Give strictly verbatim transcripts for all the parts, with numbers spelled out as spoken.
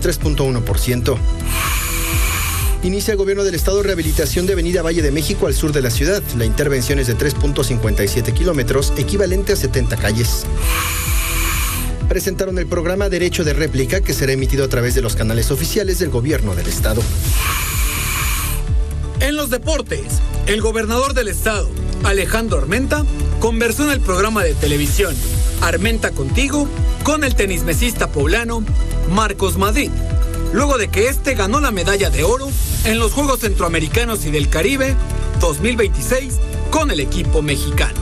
tres punto uno por ciento. Inicia el gobierno del estado rehabilitación de Avenida Valle de México al sur de la ciudad. La intervención es de tres punto cincuenta y siete kilómetros, equivalente a setenta calles. Presentaron el programa Derecho de Réplica, que será emitido a través de los canales oficiales del gobierno del estado. En los deportes, el gobernador del estado, Alejandro Armenta, conversó en el programa de televisión Armenta Contigo con el tenismesista poblano Marcos Madrid, luego de que este ganó la medalla de oro en los Juegos Centroamericanos y del Caribe dos mil veintiséis con el equipo mexicano.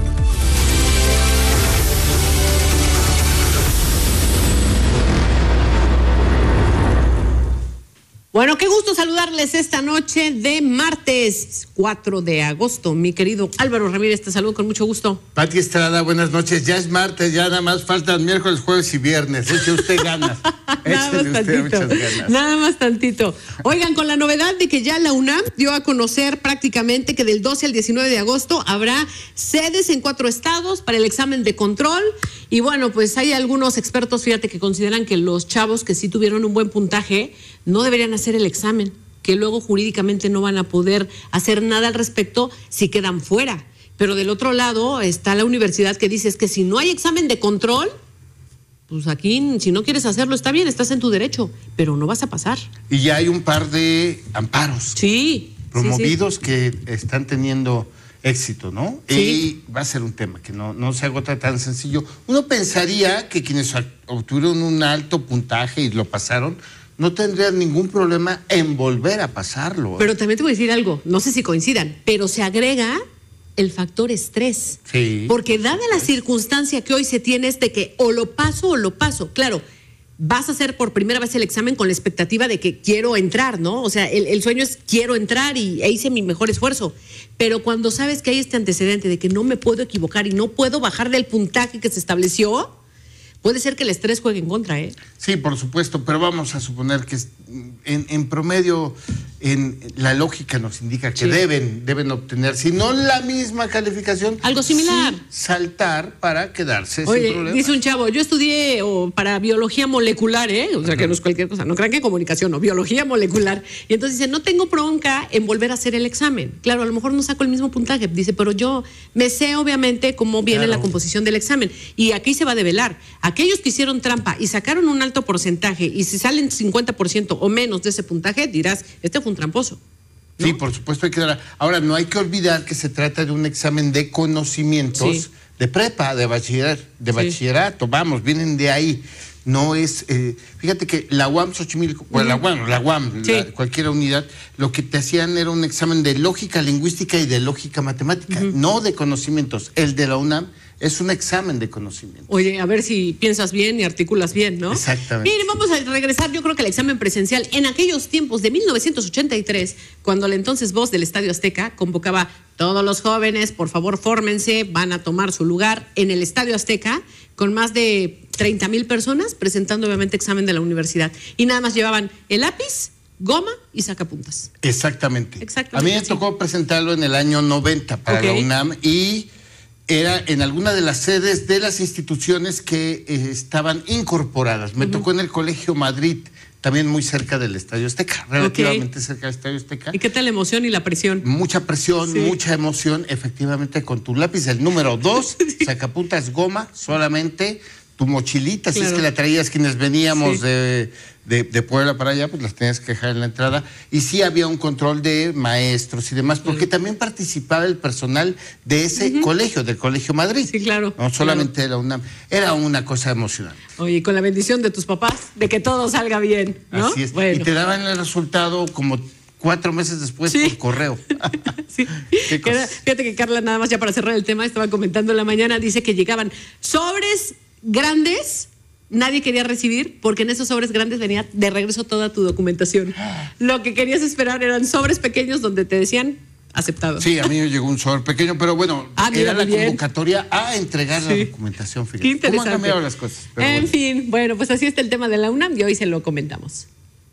Bueno, qué gusto saludarles esta noche de martes cuatro de agosto. Mi querido Álvaro Ramírez, te saludo con mucho gusto. Pati Estrada, buenas noches. Ya es martes, ya nada más faltan miércoles, jueves y viernes. Eche usted ganas. Nada más tantito. Nada más tantito. Oigan, con la novedad de que ya la UNAM dio a conocer prácticamente que del doce al diecinueve de agosto habrá sedes en cuatro estados para el examen de control. Y bueno, pues hay algunos expertos, fíjate, que consideran que los chavos que sí tuvieron un buen puntaje no deberían hacer el examen, que luego jurídicamente no van a poder hacer nada al respecto si quedan fuera. Pero del otro lado está la universidad que dice es que si no hay examen de control, pues aquí, si no quieres hacerlo, está bien, estás en tu derecho, pero no vas a pasar. Y ya hay un par de amparos. Sí. Promovidos sí, sí. que están teniendo éxito, ¿no? Sí. Y va a ser un tema que no, no se agota tan sencillo. Uno pensaría que quienes obtuvieron un alto puntaje y lo pasaron, no tendrían ningún problema en volver a pasarlo. ¿eh? Pero también te voy a decir algo, no sé si coincidan, pero se agrega el factor estrés. Sí. Porque dada la circunstancia que hoy se tiene es de que o lo paso o lo paso. Claro, vas a hacer por primera vez el examen con la expectativa de que quiero entrar, ¿no? O sea, el, el sueño es quiero entrar y e hice mi mejor esfuerzo. Pero cuando sabes que hay este antecedente de que no me puedo equivocar y no puedo bajar del puntaje que se estableció, puede ser que el estrés juegue en contra, ¿eh? Sí, por supuesto, pero vamos a suponer que en, en promedio en la lógica nos indica que sí. deben, deben obtener, si no la misma calificación, algo similar, sí, saltar para quedarse. Oye, sin problema. Dice un chavo, yo estudié o para biología molecular, ¿eh? O sea, que no es cualquier cosa, no crean que comunicación, no, biología molecular. Y entonces dice, no tengo bronca en volver a hacer el examen. Claro, a lo mejor no saco el mismo puntaje, dice, pero yo me sé obviamente cómo viene claro. la composición del examen. Y aquí se va a develar. Aquellos que hicieron trampa y sacaron un alto porcentaje y si salen cincuenta por ciento o menos de ese puntaje, dirás, este fue un tramposo, ¿no? Sí, por supuesto hay que dar. Ahora, no hay que olvidar que se trata de un examen de conocimientos sí. de prepa, de bachiller, de sí. bachillerato, vamos, vienen de ahí. No es, eh, fíjate que la U A M Xochimilco, bueno, uh-huh. la U A M, la U A M, sí. la, cualquier unidad, lo que te hacían era un examen de lógica lingüística y de lógica matemática, uh-huh. no de conocimientos. El de la UNAM es un examen de conocimiento. Oye, a ver si piensas bien y articulas bien, ¿no? Exactamente. Miren, vamos a regresar, yo creo que el examen presencial en aquellos tiempos de mil novecientos ochenta y tres, cuando la entonces voz del Estadio Azteca convocaba todos los jóvenes, por favor, fórmense, van a tomar su lugar en el Estadio Azteca, con más de treinta mil personas, presentando obviamente examen de la universidad. Y nada más llevaban el lápiz, goma y sacapuntas. Exactamente. Exactamente. A mí me tocó sí. presentarlo en el año noventa para okay. la UNAM y era en alguna de las sedes de las instituciones que eh, estaban incorporadas. Me uh-huh. tocó en el Colegio Madrid, también muy cerca del Estadio Azteca, relativamente okay. cerca del Estadio Azteca. ¿Y qué tal la emoción y la presión? Mucha presión, sí. mucha emoción, efectivamente, con tu lápiz, el número dos, sí. sacapuntas, goma, solamente tu mochilita, claro. si es que la traías quienes veníamos sí. de, de, de Puebla para allá, pues las tenías que dejar en la entrada. Y sí había un control de maestros y demás, porque sí. también participaba el personal de ese uh-huh. colegio, del Colegio Madrid. Sí, claro. No solamente claro. de la UNAM. Era una cosa emocionante. Oye, con la bendición de tus papás, de que todo salga bien, ¿no? Así es. Bueno. Y te daban el resultado como cuatro meses después sí. por correo. sí. Fíjate que Carla, nada más ya para cerrar el tema, estaba comentando en la mañana, dice que llegaban sobres grandes, nadie quería recibir, porque en esos sobres grandes venía de regreso toda tu documentación. Lo que querías esperar eran sobres pequeños donde te decían aceptado. Sí, a mí me llegó un sobre pequeño, pero bueno, ah, era la bien. convocatoria a entregar sí. la documentación. Fíjate. Qué interesante. ¿Cómo han cambiado las cosas? Pero en bueno. fin, bueno, pues así está el tema de la UNAM y hoy se lo comentamos.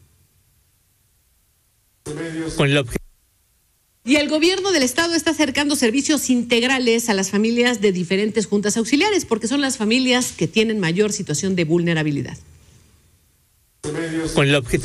Con el objeto. Y el gobierno del estado está acercando servicios integrales a las familias de diferentes juntas auxiliares, porque son las familias que tienen mayor situación de vulnerabilidad. Con el objetivo